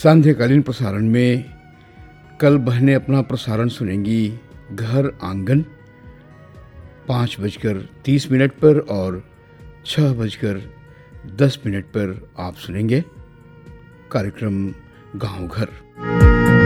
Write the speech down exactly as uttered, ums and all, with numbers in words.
सांध्यकालीन प्रसारण में कल बहनें अपना प्रसारण सुनेंगी घर आंगन पाँच बजकर तीस मिनट पर और छः बजकर दस मिनट पर आप सुनेंगे कार्यक्रम गांव घर।